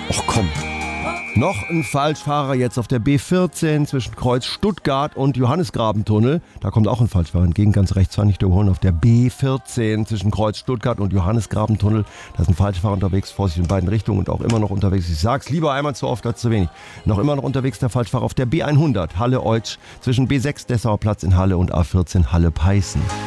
Och komm. Noch ein Falschfahrer jetzt auf der B14 zwischen Kreuz Stuttgart und Johannisgrabentunnel. Da kommt auch ein Falschfahrer entgegen, ganz rechts zwar nicht überholen. Auf der B14 zwischen Kreuz Stuttgart und Johannisgrabentunnel. Da ist ein Falschfahrer unterwegs, Vorsicht in beiden Richtungen und auch immer noch unterwegs. Ich sag's lieber einmal zu oft als zu wenig. Noch immer noch unterwegs der Falschfahrer auf der B100 Halle-Eutsch zwischen B6 Dessauer Platz in Halle und A14 Halle-Peißen.